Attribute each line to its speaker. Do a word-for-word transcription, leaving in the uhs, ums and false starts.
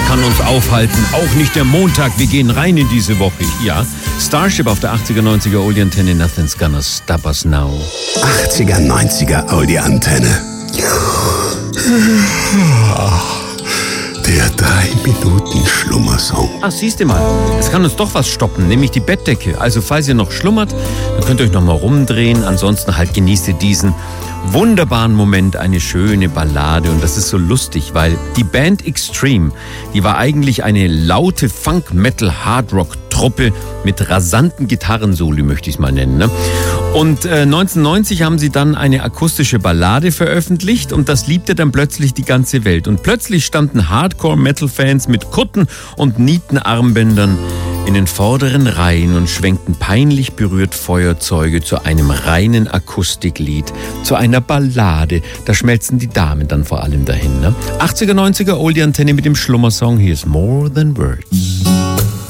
Speaker 1: kann uns aufhalten, auch nicht der Montag. Wir gehen rein in diese Woche. Ja, Starship auf der achtziger, neunziger Oldie-Antenne. Nothing's gonna stop us now.
Speaker 2: achtziger, neunziger Oldie-Antenne. Der drei Minuten Schlummersong.
Speaker 1: Ach, siehst du mal, es kann uns doch was stoppen, nämlich die Bettdecke. Also falls ihr noch schlummert, dann könnt ihr euch noch mal rumdrehen. Ansonsten halt genießt ihr diesen wunderbaren Moment, eine schöne Ballade. Und das ist so lustig, weil die Band Extreme, die war eigentlich eine laute Funk-Metal-Hardrock-Truppe mit rasanten Gitarrensoli, möchte ich es mal nennen. Ne? Und äh, neunzehnhundertneunzig haben sie dann eine akustische Ballade veröffentlicht und das liebte dann plötzlich die ganze Welt. Und plötzlich standen Hardcore-Metal-Fans mit Kutten und Nietenarmbändern in den vorderen Reihen und schwenkten peinlich berührt Feuerzeuge zu einem reinen Akustiklied, zu einer Ballade. Da schmelzen die Damen dann vor allem dahin. Ne? achtziger, neunziger Oldie-Antenne mit dem Schlummersong. Hier ist More Than Words.